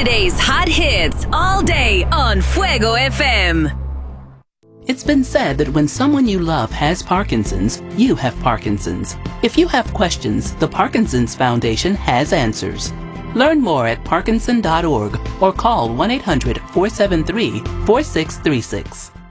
Saturday's hot hits all day on Fuego FM. It's been said that when someone you love has Parkinson's, you have Parkinson's. If you have questions, the Parkinson's Foundation has answers. Learn more at parkinson.org or call 1-800-473-4636.